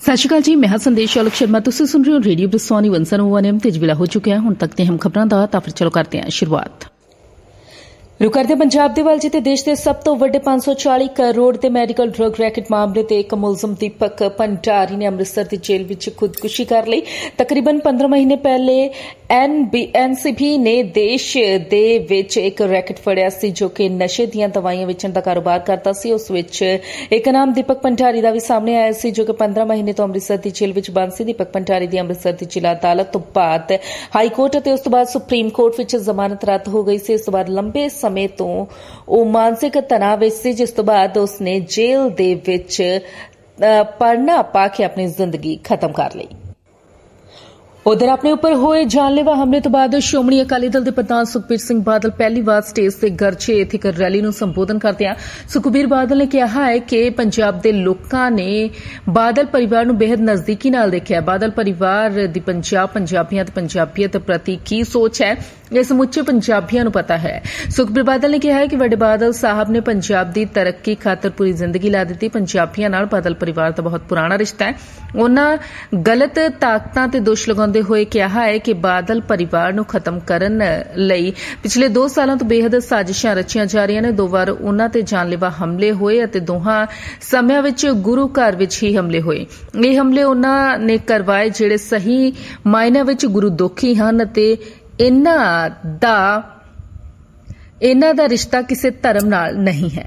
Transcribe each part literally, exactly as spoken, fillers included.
सत श्री अकाल जी, मैं संदेश आलोक शर्मा। तुसीं सुन रहे हो रेडियो ब्रिसवानी वन सौ वन एम। तेज वेला हो चुका है, हुण तक दी हम खबरां दा। तां फिर चलो करते हैं शुरुआत। रुक करते पंजाब दे वल जिते देश के सब तो वड्डे पांच सौ चाली करोड़ के मैडिकल ड्रग रैकेट मामले ते एक मुलजम दीपक भंडारी ने अमृतसर की जेल विच खुदकुशी कर ली। तकरीबन पंद्रह महीने पहले एनसीबी ने देश दे विच एक रैकेट फड़िया सी जो कि नशे दीयां दवाइयां वेचण दा कारोबार करता सी। उस विच एक नाम दीपक भंडारी दा भी सामने आया सी जो कि पंद्रह महीने तो अमृतसर की जेल विच बंद सी। दीपक भंडारी दी अमृतसर की जिला अदालत तो बाद हाई कोर्ट ते उस तो बाद सुप्रीम कोर्ट विच जमानत रद्द हो गई सी। उस तो बाद लंबे समय तो ਉਹ मानसिक तनाव विच सी, जिस तो बाद उसने जेल दे विच पढ़ना पा के अपनी जिंदगी खत्म कर ली। उधर अपने उपर होए जानलेवा हमले तो बाद श्रोमणी अकाली दल के प्रधान सुखबीर सिंह बादल पहली बार स्टेज से गरजे इत्थे एक रैली ਨੂੰ संबोधन करदਿਆਂ सुखबीर बादल ने कहा है कि पंजाब के लोगों ने बादल परिवार ਨੂੰ बेहद नजदीकी नाल देखा। बादल परिवार दी पंजाब पंजाबियों ते पंजाबीयत प्रति की सोच है यह समुचे पंजाबियों ਨੂੰ पता है। सुखबीर बादल ने कहा है कि वड्डे बादल साहब ने पंजाब की तरक्की खातर पूरी जिंदगी ला दी। पंजाबियों नाल बादल परिवार का बहुत पुराना रिश्ता है। उन्होंने गलत ताकतां ते दोष लगाउंदे होए कहा है कि बादल परिवार ਨੂੰ खत्म करन लई पिछले दो सालों तो बेहद साजिशां रचियां जा रही ने। दो बार उन्हां ते जानलेवा हमले होए अते दोहां समयां विच गुरु घर विच ही हमले होए। ये हमले उन्हां ने करवाए जिहड़े सही मायने विच गुरु दोखी हन अते इन्हां दा इन्हां दा रिश्ता किसी धर्म नाल नहीं है।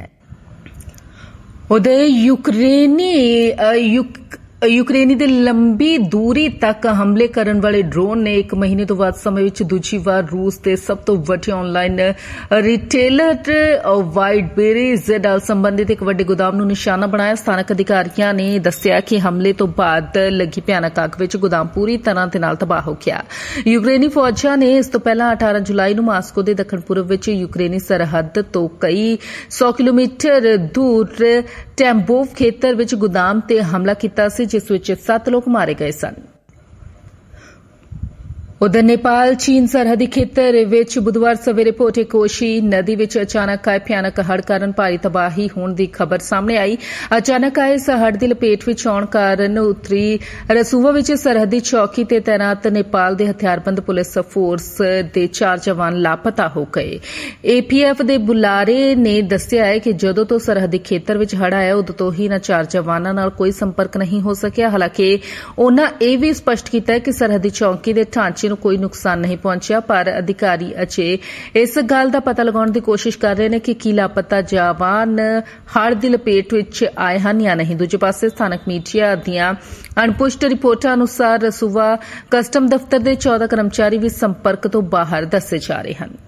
उधर यूक्रेनी युक यूक्रेनी दे लंबी दूरी तक हमले करन वाले ड्रोन ने एक महीने तो बाद समय विच दूजी बार रूस के सब तो वड्डे ऑनलाइन रिटेलर वाइटबेरीज नाल संबंधित एक वड्डे गोदाम नूं निशाना बनाया। स्थानक अधिकारियों ने दस्सिया कि हमले तो बाद लगी भयानक अग विच गोदाम पूरी तरह दे नाल तबाह हो गया। यूक्रेनी फौजां ने इस तो पहला अठारह जुलाई नूं मास्को दे दक्षिण पूर्व विच यूक्रेनी सरहद तो कई सौ किलोमीटर दूर टैम्बोव खेतर विच गोदाम ते हमला कीता सी, जिस विच सत्त लोग मारे गए सन। उधर नेपाल चीन सरहदी खेतर विच बुधवार सवेरे पोटे कोशी नदी विच अचानक आए भयानक हड़ कारण भारी तबाही होने की खबर सामने आई। अचानक आए इस हड़ की लपेट विच आउण कारण उत्तरी रसूवा विच सरहदी चौकी ते तैनात नेपाल दे हथियारबंद पुलिस फोर्स दे चार जवान लापता हो गए। एपीएफ दे बुलारे ने दस्सिया है कि जदों तो सरहदी खेतर विच हड़ आया उदों तो ही इन्हां चार जवानां नाल कोई संपर्क नहीं हो सकिया। हालांकि उन्हां यह भी स्पष्ट किया है कि सरहदी चौकी के ढांचे ਨੂੰ कोई नुकसान नहीं पहुंचा, पर अधिकारी अजे इस गल का पता लगाने की कोशिश कर रहे हैं कि की लापता जवान हड़ की लपेट विच आए हैं या नहीं। दूजे पासे स्थानक मीडिया दियां अणपुष्ट रिपोर्टां अनुसार रसूवा कस्टम दफ्तर के चौदह कर्मचारी भी संपर्क तो बाहर दसे जा रहे हैं।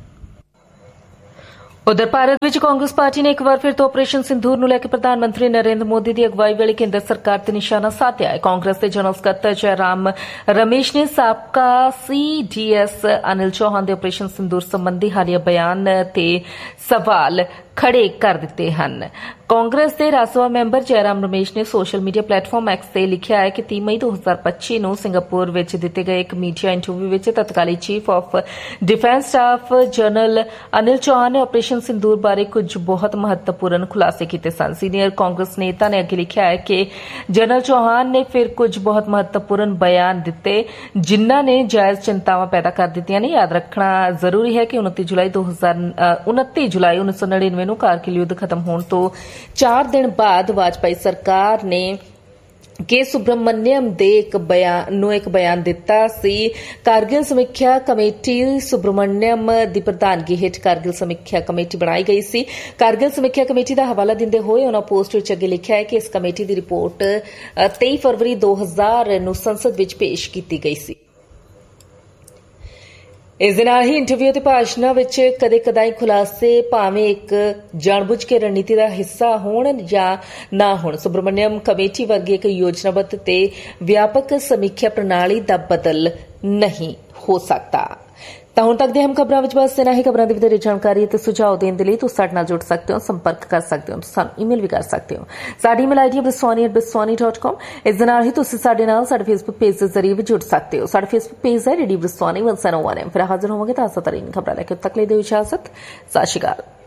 उधर भारत विच कांग्रेस पार्टी ने एक बार फिर तो ऑपरेशन सिंदूर नूं लैके प्रधानमंत्री नरेंद्र मोदी की अगवाई वेले केंद्र सरकार ते निशाना साधया है। कांग्रेस के जनरल सकत्तर जयराम रमेश ने साबका सीडीएस अनिल चौहान के ऑपरेशन सिंदूर संबंधी हालिया बयान ते सवाल खड़े कर दिते हैं। कांग्रेस के रासवा मैंबर जयराम रमेश ने सोशल मीडिया प्लेटफॉर्म एक्स से लिखा है कि तीन मई दो हजार पच्ची नूं सिंगापुर विच दिते गए एक media interview which तत्काली chief of defence staff general Anil Chauhan ने ऑपरेशन सिंदूर बारे कुछ बहुत महत्वपूर्ण खुलासे किए सन। सीनियर कांग्रेस नेता ने अगे लिखा है कि जनरल चौहान ने फिर कुछ बहुत महत्वपूर्ण बयान दिते जिन्हां ने जायज चिंतावां पैदा कर दित्तियां ने। याद रखना जरूरी है कि उनतीस जुलाई दो हजार उनतीस जुलाई उन्नीस सौ नड़िनवे नूं कारगिल युद्ध खत्म होने तो चार दिन बाद वाजपेयी सरकार ने के सुब्रमण्यम दे एक बयान नु एक बयान दिता सी। कारगिल समीक्षा कमेटी सुब्रमण्यम दी प्रधानगी हेठ कारगिल समीक्षा कमेटी बनाई गई सी। कारगिल समीक्षा कमेटी का हवाला दिंदे होए उन्होंने पोस्ट विच अगे लिखा है कि इस कमेटी की रिपोर्ट तेईस फरवरी दो हजार नूं संसद विच पेश की गई सी। इस दे नाल ही इंटरव्यू ते भाषणां विच कदे कदाई खुलासे भावें एक जानबुझ के रणनीति का हिस्सा होण या ना होण सुब्रमण्यम कमेटी वर्गी एक योजनाबद्ध ते व्यापक समीक्षा प्रणाली दा बदल नहीं हो सकता। ਤਾਂ ਹੁਣ ਤੱਕ ਦੇ ਹਮ ਖਬਰਾਂ ਵਿੱਚ ਬਸ ਇਨਾ ਹੀ। ਖਬਰਾਂ ਦੀ ਵਧੇਰੇ ਜਾਣਕਾਰੀ ਅਤੇ ਸੁਝਾਅ ਦੇਣ ਦੇ ਲਈ ਤੁਸੀਂ ਸਾਡੇ ਨਾਲ ਜੁੜ ਸਕਦੇ ਹੋ, ਸੰਪਰਕ ਕਰ ਸਕਦੇ ਹੋ, ਸਾਨੂੰ ਈਮੇਲ ਵੀ ਕਰ ਸਕਦੇ ਹੋ। ਸਾਡੀ ਈਮੇਲ ਆਈਡੀ ਹੈ ਬਸਵਾਨੀ ਐਟ ਬਸਵਾਨੀ ਡਾਟ ਕਾਮ। ਇਸ ਦੇ ਨਾਲ ਹੀ ਤੁਸੀਂ ਸਾਡੇ ਨਾਲ ਸਾਡੇ ਫੇਸਬੁੱਕ ਪੇਜ ਦੇ ਜ਼ਰੀਏ ਵੀ ਜੁੜ ਸਕਦੇ ਹੋ। ਸਾਡਾ ਫੇਸਬੁੱਕ ਪੇਜ ਹੈ ਰੇਡੀਓ ਬਸਵਾਨੀ वन oh one। ਫਿਰ ਹਾਜ਼ਰ ਹੋਵਾਂਗੇ ਤਾਜ਼ਾ ਤਰੀਨ ਖਬਰਾਂ ਲੈ ਕੇ। ਉਦ ਤੱਕ ਲਈ ਦਿਓ ਇਜਾਜ਼ਤ। ਸਤਿ ਸ਼੍ਰੀ ਅਕਾਲ।